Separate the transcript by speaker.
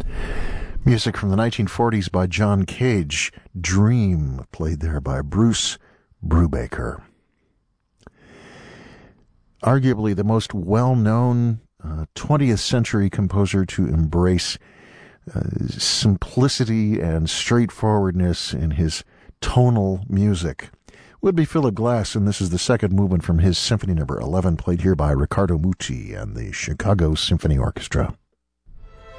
Speaker 1: Music from the 1940s by John Cage. Dream, played there by Bruce Brubaker. Arguably the most well-known 20th century composer to embrace simplicity and straightforwardness in his tonal music would be Philip Glass, and this is the second movement from his Symphony No. 11, played here by Riccardo Muti and the Chicago Symphony Orchestra.